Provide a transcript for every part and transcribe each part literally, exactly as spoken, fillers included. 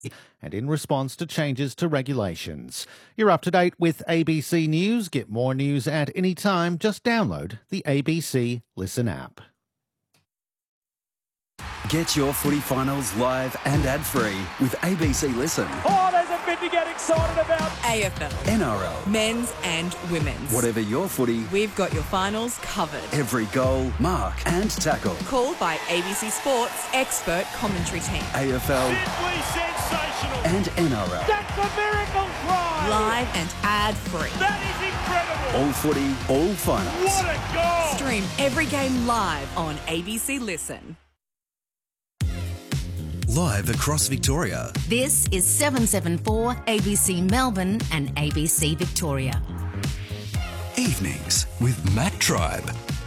and in response to changes to regulations. You're up to date with A B C News. Get more news at any time. Just download the A B C Listen app. Get your footy finals live and ad-free with A B C Listen. Oh, there's a bit to get excited about. A F L, N R L, men's and women's. Whatever your footy, We've got your finals covered. every goal, mark and tackle. Called by A B C Sports expert commentary team. A F L Simply sensational. and N R L. That's a miracle try. Live and ad-free. That is incredible. All footy, all finals. What a goal. Stream every game live on A B C Listen. Live across Victoria. This is seven seven four A B C Melbourne and A B C Victoria. Evenings with Matt Tribe.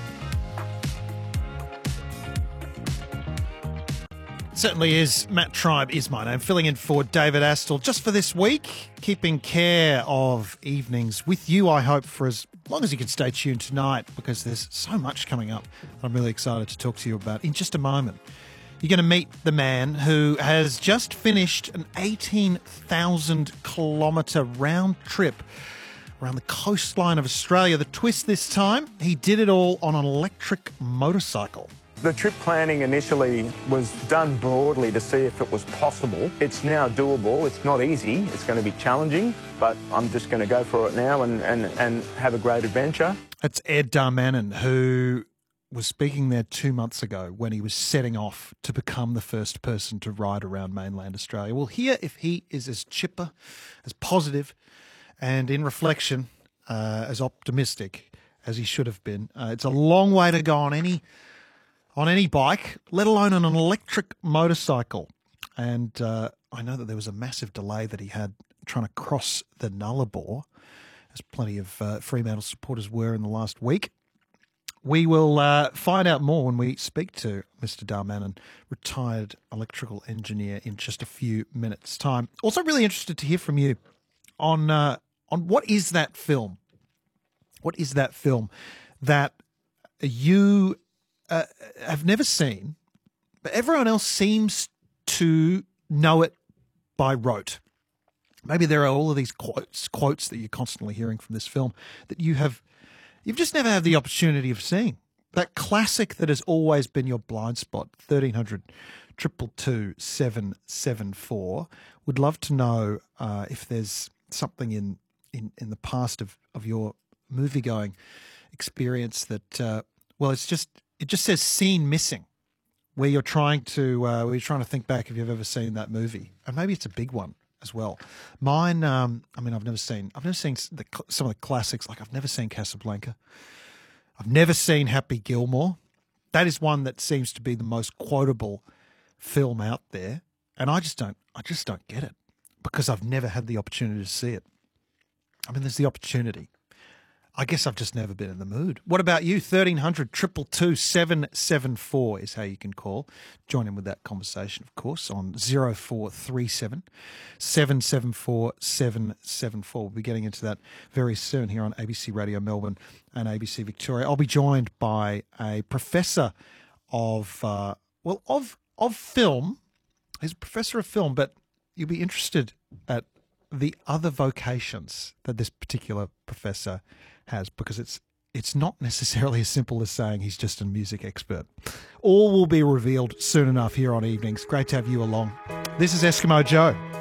Certainly is. Matt Tribe is my name, filling in for David Astle just for this week, keeping care of evenings with you, I hope, for as long as you can stay tuned tonight, because there's so much coming up that I'm really excited to talk to you about in just a moment. You're going to meet the man who has just finished an eighteen thousand kilometre round trip around the coastline of Australia. The twist this time, he did it all on an electric motorcycle. The trip planning initially was done broadly to see if it was possible. It's now doable. It's not easy. It's going to be challenging, but I'm just going to go for it now and, and, and have a great adventure. That's Ed Darmanin, who was speaking there two months ago when he was setting off to become the first person to ride around mainland Australia. We'll hear if he is as chipper, as positive, and in reflection, uh, as optimistic as he should have been. Uh, it's a long way to go on any on any bike, let alone on an electric motorcycle. And uh, I know that there was a massive delay that he had trying to cross the Nullarbor, as plenty of uh, Fremantle supporters were in the last week. We will uh, find out more when we speak to Mister Darmanin, retired electrical engineer, in just a few minutes' time. Also really interested to hear from you on uh, on what is that film? What is that film that you uh, have never seen, but everyone else seems to know it by rote? Maybe there are all of these quotes, quotes that you're constantly hearing from this film that you have You've just never had the opportunity of seeing. That classic that has always been your blind spot, thirteen hundred, two two two, seven seven four. Would love to know uh, if there's something in, in, in the past of, of your movie-going experience that, uh, well, it's just it just says scene missing, where you're trying to uh, where you're trying to think back if you've ever seen that movie. And maybe it's a big one as well. Mine, um, I mean, I've never seen, I've never seen the, some of the classics. Like I've never seen Casablanca. I've never seen Happy Gilmore. That is one that seems to be the most quotable film out there, and I just don't, I just don't get it because I've never had the opportunity to see it. I mean, there's the opportunity. I guess I've just never been in the mood. What about you? thirteen hundred, two two two, seven seven four is how you can call. Join in with that conversation, of course, on zero four three seven, seven seven four, seven seven four. We'll be getting into that very soon here on A B C Radio Melbourne and A B C Victoria. I'll be joined by a professor of, uh, well, of of film. He's a professor of film, but you'll be interested at the other vocations that this particular professor has, because it's it's not necessarily as simple as saying he's just a music expert. All will be revealed soon enough here on Evenings. Great to have you along. This is Eskimo Joe.